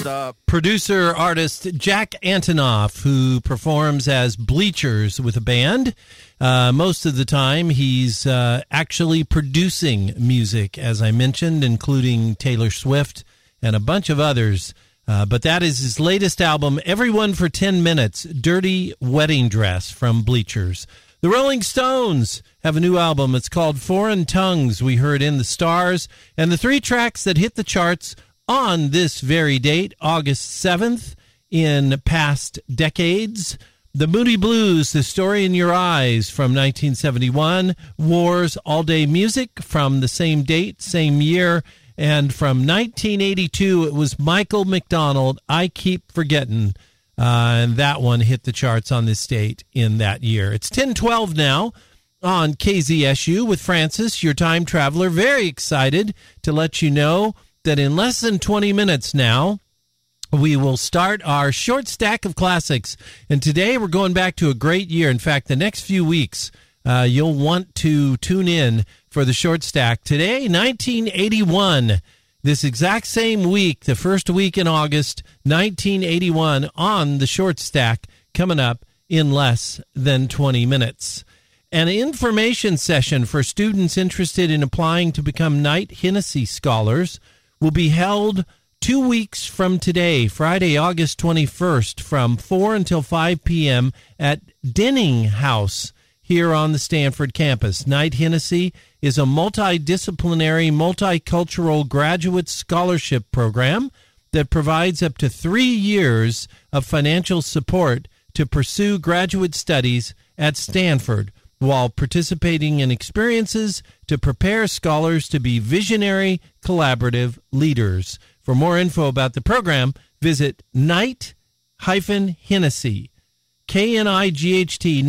producer artist Jack Antonoff, who performs as Bleachers with a band. Most of the time, he's actually producing music, as I mentioned, including Taylor Swift and a bunch of others. But that is his latest album, Everyone for 10 Minutes, Dirty Wedding Dress from Bleachers. The Rolling Stones have a new album. It's called Foreign Tongues. We heard In the Stars. And the 3 tracks that hit the charts on this very date, August 7th, in past decades. The Moody Blues, The Story in Your Eyes from 1971. Wars, All Day Music from the same date, same year. And from 1982, it was Michael McDonald, I Keep Forgetting. And that one hit the charts on this date in that year. It's 10:12 now on KZSU with Francis, your time traveler. Very excited to let you know that in less than 20 minutes now, we will start our short stack of classics. And today we're going back to a great year. In fact, the next few weeks, you'll want to tune in for the short stack. Today, 1981. This exact same week, the first week in August, 1981, on the short stack, coming up in less than 20 minutes. An information session for students interested in applying to become Knight Hennessy Scholars will be held 2 weeks from today, Friday, August 21st, from 4 until 5 p.m. at Denning House here on the Stanford campus. Knight Hennessy is a multidisciplinary, multicultural graduate scholarship program that provides up to 3 years of financial support to pursue graduate studies at Stanford, while participating in experiences to prepare scholars to be visionary, collaborative leaders. For more info about the program, visit Knight-Hennessy, K-N-I-G-H-T,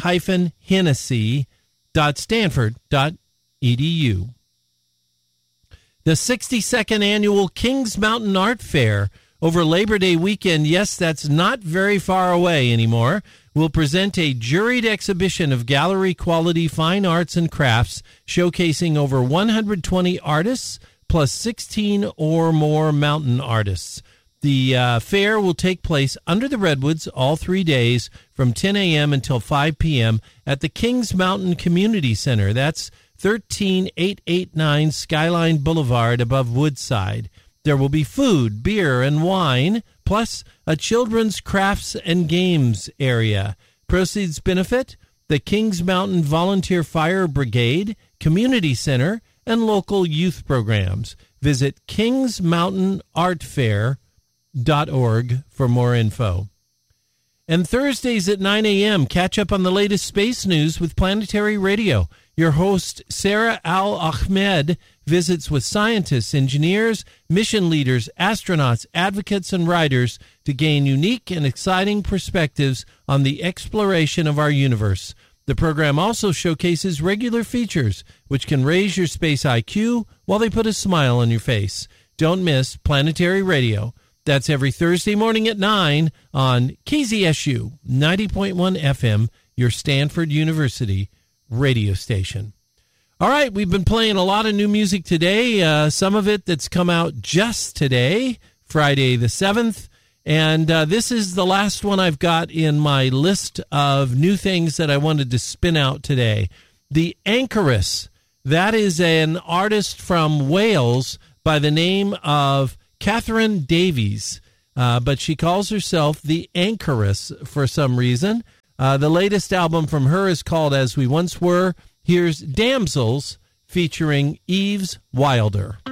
Knight-Hennessy.stanford.edu. The 62nd Annual Kings Mountain Art Fair over Labor Day weekend, yes, that's not very far away anymore, will present a juried exhibition of gallery-quality fine arts and crafts showcasing over 120 artists plus 16 or more mountain artists. The fair will take place under the Redwoods all 3 days from 10 a.m. until 5 p.m. at the Kings Mountain Community Center. That's 13889 Skyline Boulevard above Woodside. There will be food, beer, and wine, plus a children's crafts and games area. Proceeds benefit the Kings Mountain Volunteer Fire Brigade, Community Center, and local youth programs. Visit kingsmountainartfair.org for more info. And Thursdays at 9 a.m., catch up on the latest space news with Planetary Radio. Your host, Sarah Al-Ahmed, visits with scientists, engineers, mission leaders, astronauts, advocates, and writers to gain unique and exciting perspectives on the exploration of our universe. The program also showcases regular features, which can raise your space IQ while they put a smile on your face. Don't miss Planetary Radio. That's every Thursday morning at 9 on KZSU 90.1 FM, your Stanford University radio station. All right, we've been playing a lot of new music today, some of it that's come out just today, Friday the 7th, and this is the last one I've got in my list of new things that I wanted to spin out today. The Anchoress, that is an artist from Wales by the name of Catherine Davies, but she calls herself the Anchoress for some reason. The latest album from her is called As We Once Were. Here's Damsels featuring Eves Wilder.